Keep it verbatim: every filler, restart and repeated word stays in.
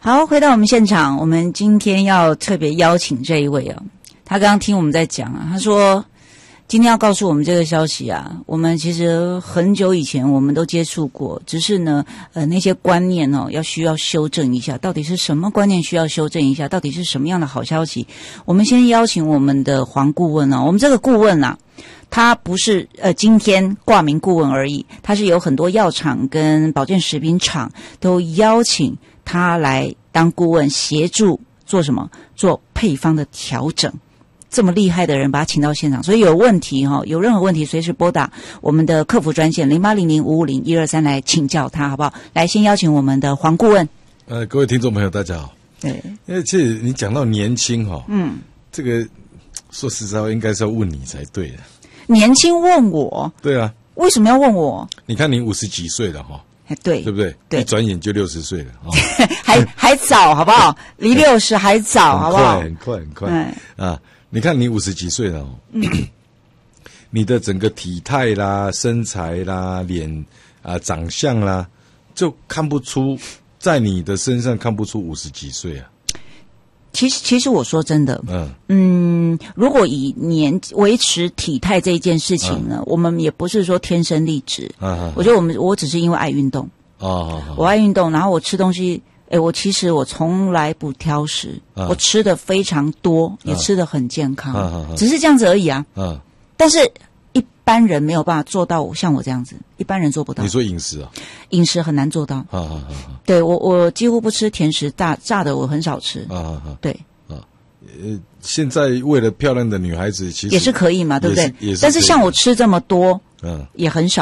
好，回到我们现场，我们今天要特别邀请这一位啊，他刚刚听我们在讲啊，他说今天要告诉我们这个消息啊，我们其实很久以前我们都接触过，只是呢，呃，那些观念哦，要需要修正一下，到底是什么观念需要修正一下，到底是什么样的好消息？我们先邀请我们的黄顾问哦，我们这个顾问啊，他不是呃今天挂名顾问而已，他是有很多药厂跟保健食品厂都邀请他来当顾问，协助做什么？做配方的调整。这么厉害的人把他请到现场，所以有问题哈、哦，有任何问题随时拨打我们的客服专线零八零零五五零一二三来请教他，好不好？来，先邀请我们的黄顾问。 呃，各位听众朋友，大家好。 对， 因为其实你讲到年轻哈、哦， 嗯， 这个说实在话，应该是要问你才对的。 年轻问我？ 对啊， 为什么要问我？ 你看你五十几岁了哈、哦。 对， 对不对？ 对， 一转眼就六十岁了，哦、 还还早，好不好？离六十还早，好不好？ 很快，很快，很快啊！你看你五十几岁了、哦，嗯、你的整个体态啦、身材啦、脸啊、长相啦，就看不出在你的身上看不出五十几岁啊。 其实，其实我说真的， 嗯嗯，如果以年维持体态这一件事情呢，嗯、我们也不是说天生丽质。啊啊、我觉得我们我只是因为爱运动。哦，我爱运动，然后我吃东西，哎，我其实我从来不挑食，啊、我吃的非常多，也吃的很健康，啊、只是这样子而已啊。啊但是一般人没有办法做到像我这样子，一般人做不到。 你说饮食啊？ 饮食很难做到。啊啊啊！对我，我几乎不吃甜食，炸炸的我很少吃。啊啊啊！对啊， 呃，现在为了漂亮的女孩子，其实也是可以嘛，对不对？ 也是，也是。 但是像我吃这么多，嗯，也很少。